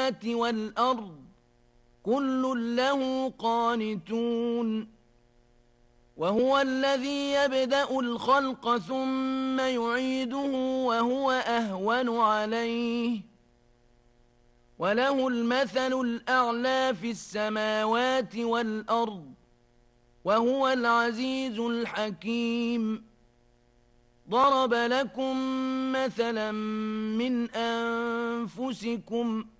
السماوات والأرض كل له قانتون وهو الذي يبدأ الخلق ثم يعيده وهو أهون عليه وله المثل الأعلى في السماوات والأرض وهو العزيز الحكيم ضرب لكم مثلا من أنفسكم